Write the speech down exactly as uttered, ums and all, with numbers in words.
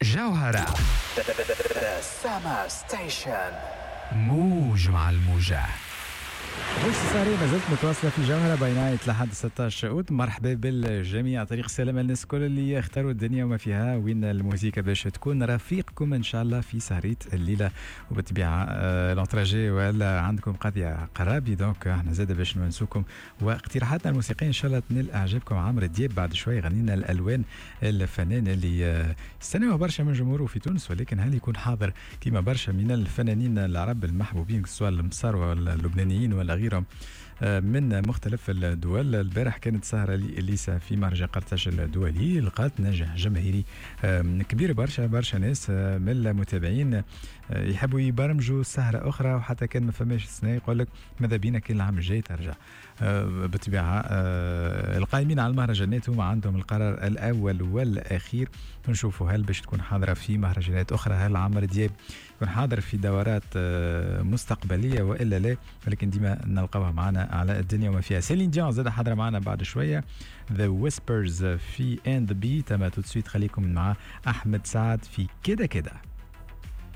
جوهرة سما ستيشن موج مع الموجة. بوش السهرية ما زلت متواصلة في جوهرة باي لحد ستة عشر شعود. مرحبا بالجميع، طريق السلامة للناس كل اللي اختاروا الدنيا وما فيها وين الموسيقى باش تكون رفيقكم ان شاء الله في سهرية الليلة. وبالطبيعة آه لونتراجي ولا عندكم قضية قرابي دونك احنا زاد باش نونسوكم واقتراحاتنا الموسيقية ان شاء الله تنال اعجابكم. عمرو دياب بعد شوي غنينا الالوان، الفنان اللي آه يستناوه برشا من جمهوره في تونس، ولكن هل يكون حاضر كيما برشا من الفنانين العرب المحبوبين سواء المصار ولا اللبنانيين ولا غيرهم من مختلف الدول. البارح كانت سهرة لإليسا في مهرجان قرطاج الدولي، لقات نجاح جماهيري كبير برشا. برشا ناس من المتابعين يحبوا يبرمجوا سهرة أخرى، وحتى كان ما فماش استثناء يقول لك ماذا بينا كان العام الجاي ترجع. بالطبيعة القائمين على المهرجانات هم عندهم القرار الأول والأخير. نشوفوا هل باش تكون حاضرة في مهرجانات أخرى، هل عمرو دياب يكون حاضر في دورات مستقبلية وإلا لا، ولكن ديما نلقاوها معنا على الدنيا وما فيها. سيلين ديون زاد حاضرة معنا بعد شوية. The Whispers في And The Beat. أما تو تسويت خليكم مع أحمد سعد في كده كده.